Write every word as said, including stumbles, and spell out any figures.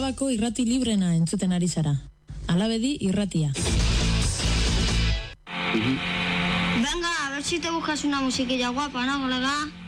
Arabako irrati librena entzuten ari zara. Alabedi irratia. Venga, a ver si te buscas una musiquilla guapa, ¿no, colega?